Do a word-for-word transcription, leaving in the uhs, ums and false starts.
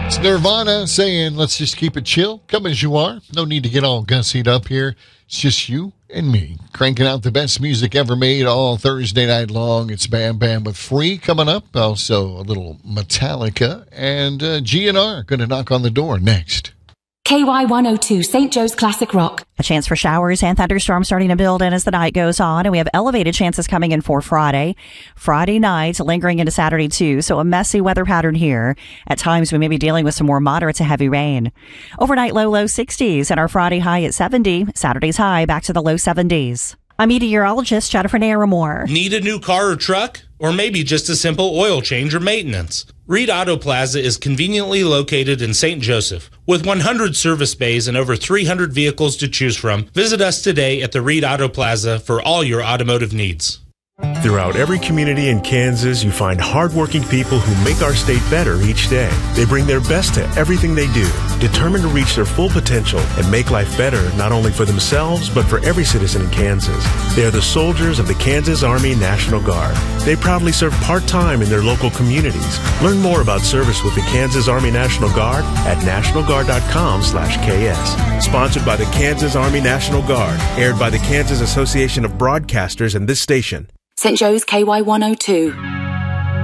It's Nirvana saying, let's just keep it chill. Come as you are. No need to get all gussied up here. It's just you and me cranking out the best music ever made all Thursday night long. It's Bam Bam with Free coming up. Also a little Metallica. And uh, G N R going to knock on the door next. K Y one oh two, Saint Joe's Classic Rock. A chance for showers and thunderstorms starting to build in as the night goes on, and we have elevated chances coming in for Friday. Friday night, lingering into Saturday too, so a messy weather pattern here. At times, we may be dealing with some more moderate to heavy rain. Overnight low, low sixties, and our Friday high at seventy. Saturday's high back to the low seventies. I'm meteorologist Jennifer Naramore. Need a new car or truck? Or maybe just a simple oil change or maintenance? Reed Auto Plaza is conveniently located in Saint Joseph. With one hundred service bays and over three hundred vehicles to choose from, visit us today at the Reed Auto Plaza for all your automotive needs. Throughout every community in Kansas, you find hardworking people who make our state better each day. They bring their best to everything they do, determined to reach their full potential and make life better not only for themselves, but for every citizen in Kansas. They are the soldiers of the Kansas Army National Guard. They proudly serve part-time in their local communities. Learn more about service with the Kansas Army National Guard at national guard dot com slash K S. Sponsored by the Kansas Army National Guard. Aired by the Kansas Association of Broadcasters and this station. Saint Joe's K Y one oh two.